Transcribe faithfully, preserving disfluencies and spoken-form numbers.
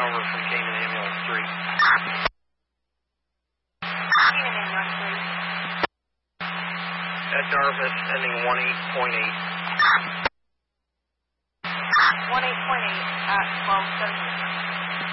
over from Cayman Ambulance three. Cayman Ambulance three. At Darvis, ending one eight point eight.